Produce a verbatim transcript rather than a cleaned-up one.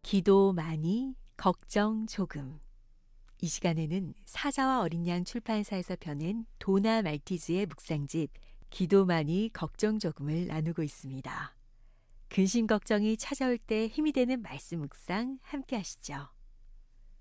기도 많이, 걱정 조금. 이 시간에는 사자와 어린 양 출판사에서 펴낸 도나 말티즈의 묵상집 기도 많이, 걱정 조금을 나누고 있습니다. 근심 걱정이 찾아올 때 힘이 되는 말씀 묵상 함께 하시죠.